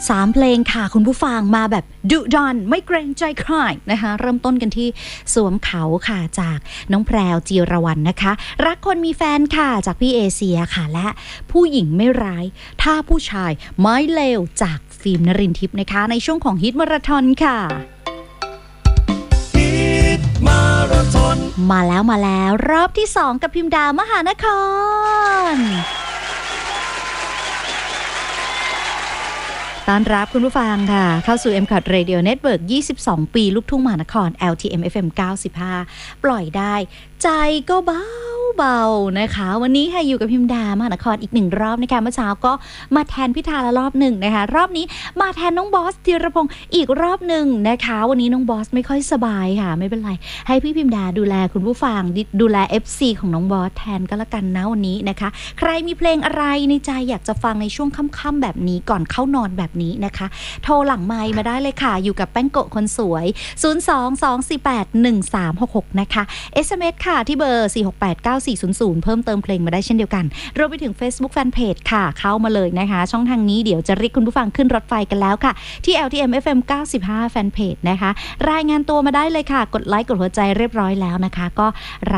3เพลงค่ะคุณผู้ฟังมาแบบดุดันไม่เกรงใจใครนะคะเริ่มต้นกันที่สวมเขาค่ะจากน้องแพรวจีรวรรณนะคะรักคนมีแฟนค่ะจากพี่เอเชียค่ะและผู้หญิงไม่ร้ายถ้าผู้ชายไม่เลวจากฟิล์มนรินทร์ทิพย์นะคะในช่วงของฮิตมาราธอนค่ะมาแล้วรอบที่2กับพิมดามหานครต้อนรับคุณผู้ฟังค่ะเข้าสู่ MCOT Radio Network 22 ปีลูกทุ่งมหานคร LTM FM 95 ปล่อยได้ใจก็เบานะคะวันนี้ค่ะอยู่กับพิมดามหานครอีก1รอบนะคะเมื่อเช้าก็มาแทนพิธาละรอบหนึ่งนะคะรอบนี้มาแทนน้องบอสธีรพงศ์อีกรอบหนึ่งนะคะวันนี้น้องบอสไม่ค่อยสบายค่ะไม่เป็นไรให้พี่พิมดาดูแลคุณผู้ฟังดูแล FC ของน้องบอสแทนก็แล้วกันนะวันนี้นะคะใครมีเพลงอะไรในใจอยากจะฟังในช่วงค่ำๆแบบนี้ก่อนเข้านอนแบบนี้นะคะโทรหลังไมค์มาได้เลยค่ะอยู่กับแป้งโกะคนสวย022481366นะคะ SMS ค่ะที่เบอร์4689400เพิ่มเติมเพลงมาได้เช่นเดียวกันรวมไปถึง Facebook Fanpage ค่ะเข้ามาเลยนะคะช่องทางนี้เดี๋ยวจะเรียกคุณผู้ฟังขึ้นรถไฟกันแล้วค่ะที่ LTM FM 95 Fanpage นะคะรายงานตัวมาได้เลยค่ะกดไลค์กดหัวใจเรียบร้อยแล้วนะคะก็